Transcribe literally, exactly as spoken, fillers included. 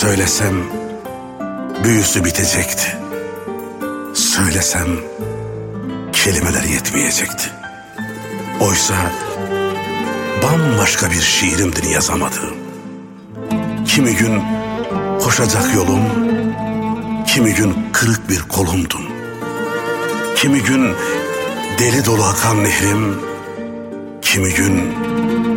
Söylesem büyüsü bitecekti. Söylesem kelimeler yetmeyecekti. Oysa bambaşka bir şiirimdir yazamadığım. Kimi gün koşacak yolum, kimi gün kırık bir kolumdun. Kimi gün deli dolu akan nehrim, kimi gün